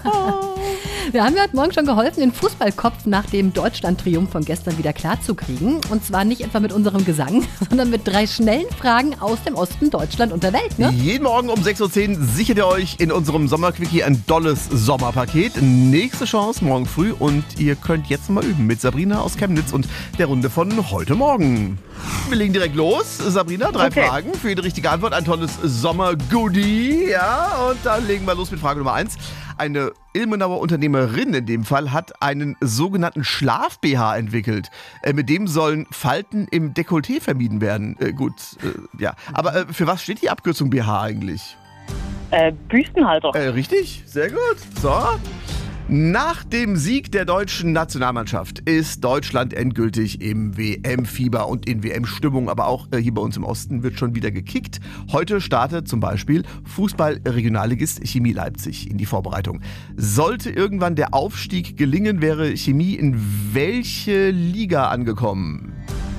Wir haben ja heute Morgen schon geholfen, den Fußballkopf nach dem Deutschland-Triumph von gestern wieder klarzukriegen. Und zwar nicht etwa mit unserem Gesang, sondern mit 3 schnellen Fragen aus dem Osten Deutschland und der Welt. Ne? Jeden Morgen um 6.10 Uhr sichert ihr euch in unserem Sommerquickie ein dolles Sommerpaket. Nächste Chance morgen früh und ihr könnt jetzt mal üben mit Sabrina aus Chemnitz und der Runde von heute Morgen. Wir legen direkt los. Sabrina, 3 Fragen für jede richtige Antwort. Ein tolles Sommer-Goodie. Ja, und dann legen wir los mit Frage Nummer 1. Eine Ilmenauer Unternehmerin in dem Fall hat einen sogenannten Schlaf-BH entwickelt. Mit dem sollen Falten im Dekolleté vermieden werden. Ja. Aber für was steht die Abkürzung BH eigentlich? Büstenhalter. Richtig, sehr gut. So. Nach dem Sieg der deutschen Nationalmannschaft ist Deutschland endgültig im WM-Fieber und in WM-Stimmung, aber auch hier bei uns im Osten wird schon wieder gekickt. Heute startet zum Beispiel Fußball-Regionalligist Chemie Leipzig in die Vorbereitung. Sollte irgendwann der Aufstieg gelingen, wäre Chemie in welche Liga angekommen?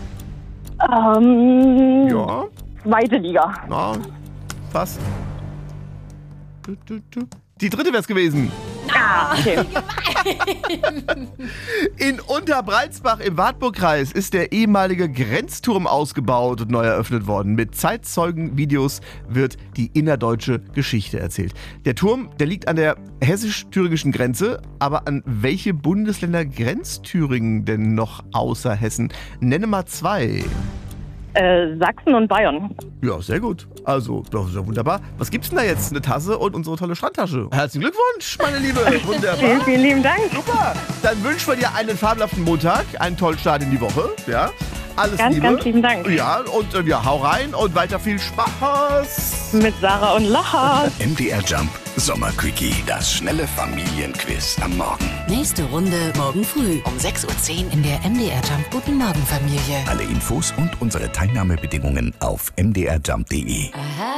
Ja. Zweite Liga. Na, fast. Die dritte wäre es gewesen. Okay. In Unterbreitsbach im Wartburgkreis ist der ehemalige Grenzturm ausgebaut und neu eröffnet worden. Mit Zeitzeugenvideos wird die innerdeutsche Geschichte erzählt. Der Turm, der liegt an der hessisch-thüringischen Grenze, aber an welche Bundesländer grenzt Thüringen denn noch außer Hessen? Nenne mal 2. Sachsen und Bayern. Ja, sehr gut. Also, das ist ja wunderbar. Was gibt's denn da jetzt? Eine Tasse und unsere tolle Strandtasche. Herzlichen Glückwunsch, meine Liebe. Wunderbar. Vielen, vielen lieben Dank. Super. Dann wünschen wir dir einen fabelhaften Montag, einen tollen Start in die Woche. Ja. Alles Ganz, Liebe. ganz lieben Dank. Ja, und hau rein und weiter viel Spaß. Mit Sarah und Lacha. MDR Jump Sommerquickie. Das schnelle Familienquiz am Morgen. Nächste Runde morgen früh um 6.10 Uhr in der MDR Jump Guten Morgen Familie. Alle Infos und unsere Teilnahmebedingungen auf mdrjump.de.